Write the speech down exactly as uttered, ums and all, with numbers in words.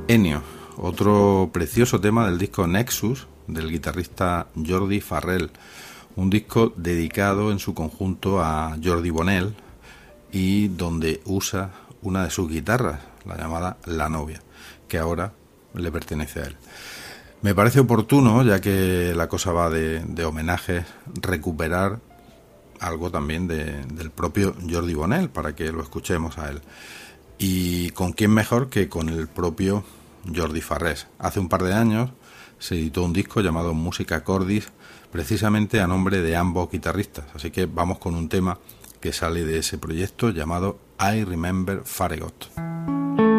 Ennio, otro precioso tema del disco Nexus del guitarrista Jordi Farrell, un disco dedicado en su conjunto a Jordi Bonnell y donde usa una de sus guitarras, la llamada La Novia, que ahora le pertenece a él. Me parece oportuno, ya que la cosa va de, de homenajes, recuperar algo también de, del propio Jordi Bonnell para que lo escuchemos a él. Y con quién mejor que con el propio Jordi Farrell. Hace un par de años se editó un disco llamado Música Cordis, precisamente a nombre de ambos guitarristas. Así que vamos con un tema que sale de ese proyecto llamado I Remember Farragut.